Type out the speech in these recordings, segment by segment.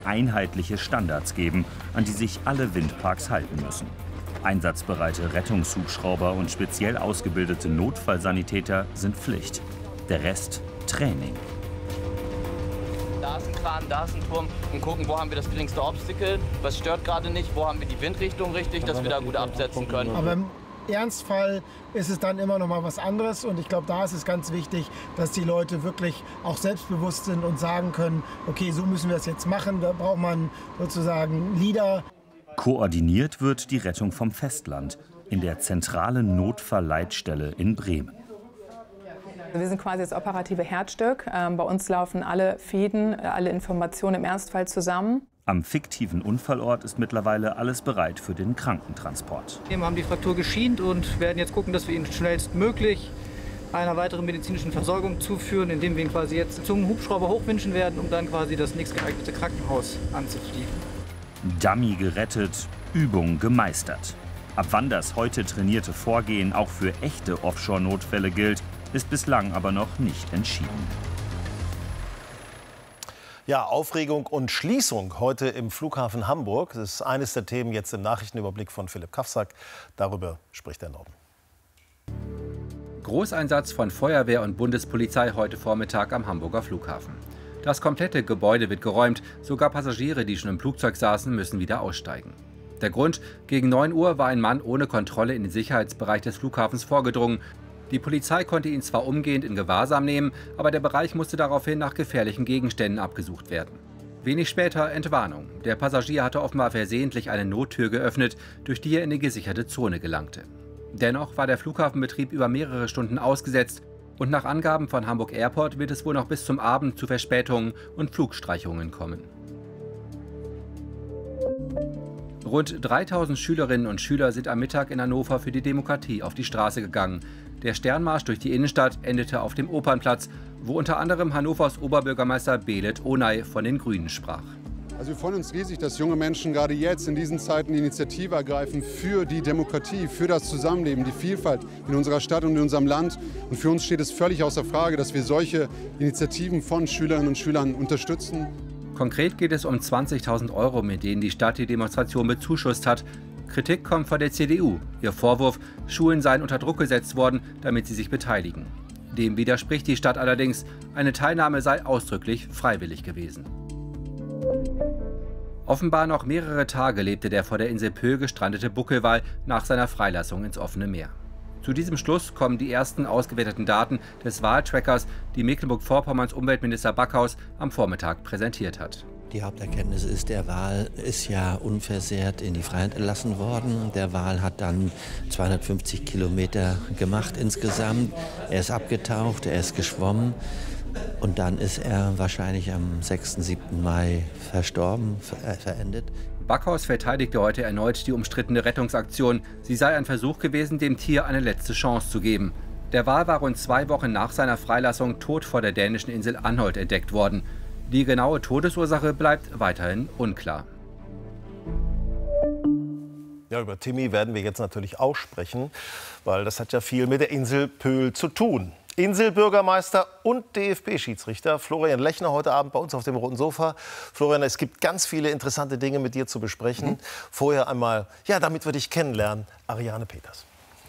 einheitliche Standards geben, an die sich alle Windparks halten müssen. Einsatzbereite Rettungshubschrauber und speziell ausgebildete Notfallsanitäter sind Pflicht. Der Rest Training. Da ist ein Kran, da ist ein Turm und gucken, wo haben wir das geringste Obstacle, was stört gerade nicht, wo haben wir die Windrichtung richtig, dass wir da gut absetzen können. Aber im Ernstfall ist es dann immer noch mal was anderes und ich glaube, da ist es ganz wichtig, dass die Leute wirklich auch selbstbewusst sind und sagen können, okay, so müssen wir es jetzt machen, da braucht man sozusagen Leader. Koordiniert wird die Rettung vom Festland in der zentralen Notfallleitstelle in Bremen. Wir sind quasi das operative Herzstück. Bei uns laufen alle Fäden, alle Informationen im Ernstfall zusammen. Am fiktiven Unfallort ist mittlerweile alles bereit für den Krankentransport. Wir haben die Fraktur geschient und werden jetzt gucken, dass wir ihn schnellstmöglich einer weiteren medizinischen Versorgung zuführen, indem wir ihn quasi jetzt zum Hubschrauber hochwinschen werden, um dann quasi das nächstgeeignete Krankenhaus anzufliegen. Dummy gerettet, Übung gemeistert. Ab wann das heute trainierte Vorgehen auch für echte Offshore-Notfälle gilt, ist bislang aber noch nicht entschieden. Ja, Aufregung und Schließung heute im Flughafen Hamburg. Das ist eines der Themen jetzt im Nachrichtenüberblick von Philipp Kafsack. Darüber spricht der Norden. Großeinsatz von Feuerwehr und Bundespolizei heute Vormittag am Hamburger Flughafen. Das komplette Gebäude wird geräumt, sogar Passagiere, die schon im Flugzeug saßen, müssen wieder aussteigen. Der Grund: gegen 9 Uhr war ein Mann ohne Kontrolle in den Sicherheitsbereich des Flughafens vorgedrungen. Die Polizei konnte ihn zwar umgehend in Gewahrsam nehmen, aber der Bereich musste daraufhin nach gefährlichen Gegenständen abgesucht werden. Wenig später Entwarnung. Der Passagier hatte offenbar versehentlich eine Nottür geöffnet, durch die er in die gesicherte Zone gelangte. Dennoch war der Flughafenbetrieb über mehrere Stunden ausgesetzt und nach Angaben von Hamburg Airport wird es wohl noch bis zum Abend zu Verspätungen und Flugstreichungen kommen. Rund 3000 Schülerinnen und Schüler sind am Mittag in Hannover für die Demokratie auf die Straße gegangen. Der Sternmarsch durch die Innenstadt endete auf dem Opernplatz, wo unter anderem Hannovers Oberbürgermeister Belet Onay von den Grünen sprach. Also wir freuen uns riesig, dass junge Menschen gerade jetzt in diesen Zeiten die Initiative ergreifen für die Demokratie, für das Zusammenleben, die Vielfalt in unserer Stadt und in unserem Land. Und für uns steht es völlig außer Frage, dass wir solche Initiativen von Schülerinnen und Schülern unterstützen. Konkret geht es um 20.000 €, mit denen die Stadt die Demonstration bezuschusst hat. Kritik kommt von der CDU. Ihr Vorwurf: Schulen seien unter Druck gesetzt worden, damit sie sich beteiligen. Dem widerspricht die Stadt allerdings, eine Teilnahme sei ausdrücklich freiwillig gewesen. Offenbar noch mehrere Tage lebte der vor der Insel Pöhl gestrandete Buckelwal nach seiner Freilassung ins offene Meer. Zu diesem Schluss kommen die ersten ausgewerteten Daten des Waltrackers, die Mecklenburg-Vorpommerns Umweltminister Backhaus am Vormittag präsentiert hat. Die Haupterkenntnis ist, der Wal ist ja unversehrt in die Freiheit entlassen worden. Der Wal hat dann 250 Kilometer gemacht insgesamt. Er ist abgetaucht, er ist geschwommen und dann ist er wahrscheinlich am 6. 7. Mai verstorben, verendet. Backhaus verteidigte heute erneut die umstrittene Rettungsaktion. Sie sei ein Versuch gewesen, dem Tier eine letzte Chance zu geben. Der Wal war rund 2 Wochen nach seiner Freilassung tot vor der dänischen Insel Anholt entdeckt worden. Die genaue Todesursache bleibt weiterhin unklar. Ja, über Timmy werden wir jetzt natürlich auch sprechen, weil das hat ja viel mit der Insel Pöhl zu tun. Inselbürgermeister und DFB-Schiedsrichter Florian Lechner heute Abend bei uns auf dem roten Sofa. Florian, es gibt ganz viele interessante Dinge mit dir zu besprechen. Vorher einmal, ja, damit wir dich kennenlernen, Ariane Peters.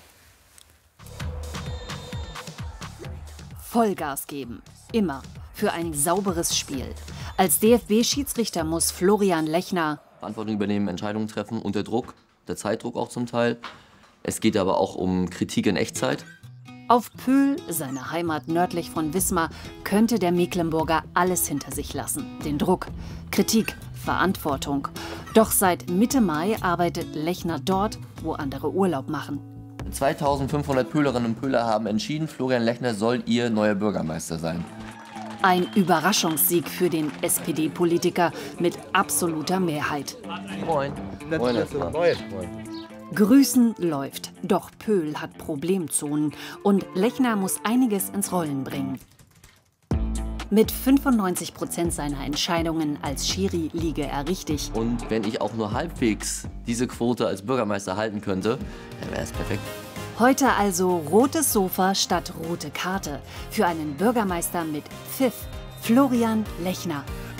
Vollgas geben, immer, für ein sauberes Spiel. Als DFB-Schiedsrichter muss Florian Lechner Verantwortung übernehmen, Entscheidungen treffen, unter Druck, der Zeitdruck auch zum Teil. Es geht aber auch um Kritik in Echtzeit. Auf Pöhl, seine Heimat nördlich von Wismar, könnte der Mecklenburger alles hinter sich lassen. Den Druck, Kritik, Verantwortung. Doch seit Mitte Mai arbeitet Lechner dort, wo andere Urlaub machen. 2500 Pöhlerinnen und Pöhler haben entschieden, Florian Lechner soll ihr neuer Bürgermeister sein. Ein Überraschungssieg für den SPD-Politiker mit absoluter Mehrheit. Moin. Moin, Moin. Grüßen läuft, doch Pöhl hat Problemzonen und Lechner muss einiges ins Rollen bringen. Mit 95% seiner Entscheidungen als Schiri liege er richtig. Und wenn ich auch nur halbwegs diese Quote als Bürgermeister halten könnte, dann wäre es perfekt. Heute also rotes Sofa statt rote Karte für einen Bürgermeister mit Pfiff, Florian Lechner.